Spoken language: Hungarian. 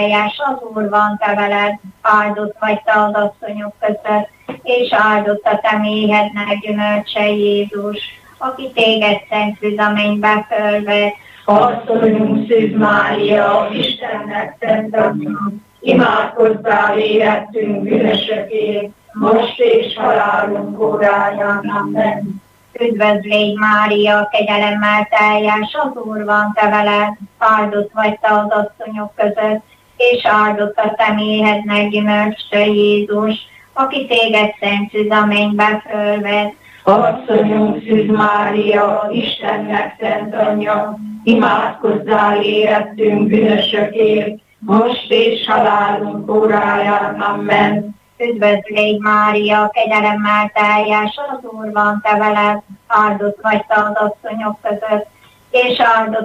teljes az Úr van te veled, áldott vagy te az asszonyok között, és áldott a te méhednek gyümölcse Jézus, aki téged szent szűz a mennybe fölvett. Asszonyunk Szűz Mária, Istennek szent Atya, imádkozzál érettünk bűnösökért, most és halálunk óráján. Amen. Üdvözlégy Mária, kegyelemmel teljes, az Úr van te veled, áldott vagy te az asszonyok között, és áldott a te méhednek gyümölcse Jézus, aki téged szent szűz a mennybe fölvett. Asszonyunk Szűz Mária, Istennek szent Atya, imádkozzál érettünk bűnösökért, most és halálunk óráján. Amen. Üdvözlégy Mária, kegyelemmel teljes, az Úr van te veled, áldott vagy te az asszonyok között, és áldott